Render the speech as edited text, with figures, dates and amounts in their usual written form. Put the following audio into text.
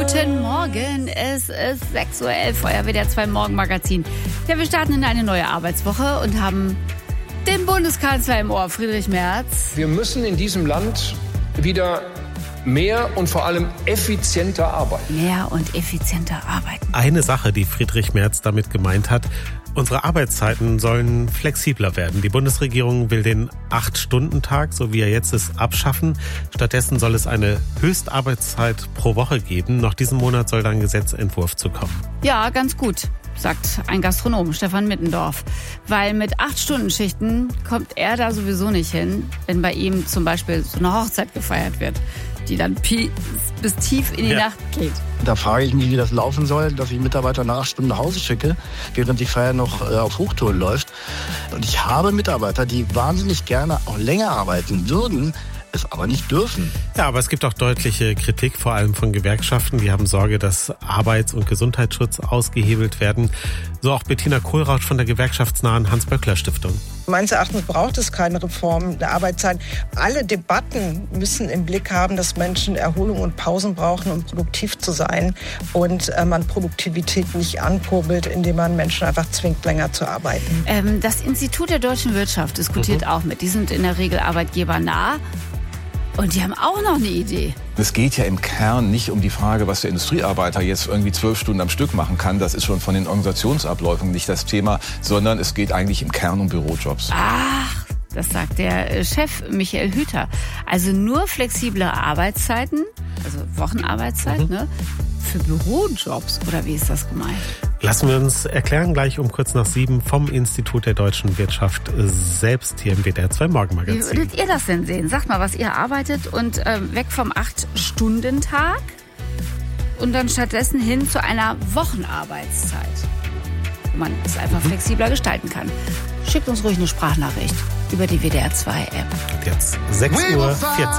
Guten Morgen, es ist 6.11 Uhr, euer WDR 2 Morgenmagazin. Ja, wir starten in eine neue Arbeitswoche und haben den Bundeskanzler im Ohr, Friedrich Merz. Wir müssen in diesem Land wieder mehr und vor allem effizienter arbeiten. Mehr und effizienter arbeiten. Eine Sache, die Friedrich Merz damit gemeint hat: Unsere Arbeitszeiten sollen flexibler werden. Die Bundesregierung will den 8-Stunden-Tag, so wie er jetzt ist, abschaffen. Stattdessen soll es eine Höchstarbeitszeit pro Woche geben. Noch diesen Monat soll dann ein Gesetzentwurf zu kommen. Ja, ganz gut, sagt ein Gastronom, Stefan Mittendorf. Weil mit 8-Stunden-Schichten kommt er da sowieso nicht hin, wenn bei ihm zum Beispiel so eine Hochzeit gefeiert wird, die dann bis tief in die Nacht geht. Da frage ich mich, wie das laufen soll, dass ich Mitarbeiter nach 8 Stunden nach Hause schicke, während die Feier noch auf Hochtouren läuft. Und ich habe Mitarbeiter, die wahnsinnig gerne auch länger arbeiten würden, es aber nicht dürfen. Ja, aber es gibt auch deutliche Kritik, vor allem von Gewerkschaften. Die haben Sorge, dass Arbeits- und Gesundheitsschutz ausgehebelt werden. So auch Bettina Kohlrausch von der gewerkschaftsnahen Hans-Böckler-Stiftung. Meines Erachtens braucht es keine Reform der Arbeitszeit. Alle Debatten müssen im Blick haben, dass Menschen Erholung und Pausen brauchen, um produktiv zu sein. Und man Produktivität nicht ankurbelt, indem man Menschen einfach zwingt, länger zu arbeiten. Das Institut der deutschen Wirtschaft diskutiert auch mit. Die sind in der Regel arbeitgebernah. Und die haben auch noch eine Idee. Es geht ja im Kern nicht um die Frage, was der Industriearbeiter jetzt irgendwie 12 Stunden am Stück machen kann. Das ist schon von den Organisationsabläufen nicht das Thema, sondern es geht eigentlich im Kern um Bürojobs. Ach, das sagt der Chef Michael Hüter. Also nur flexible Arbeitszeiten, also Wochenarbeitszeit, ne? Für Bürojobs, oder wie ist das gemeint? Lassen wir uns erklären, gleich um kurz nach 7 vom Institut der deutschen Wirtschaft selbst hier im WDR 2 Morgenmagazin. Wie würdet ihr das denn sehen? Sagt mal, was ihr arbeitet und weg vom 8-Stunden-Tag und dann stattdessen hin zu einer Wochenarbeitszeit, wo man es einfach flexibler gestalten kann. Schickt uns ruhig eine Sprachnachricht über die WDR 2 App. Jetzt 6.14 Uhr.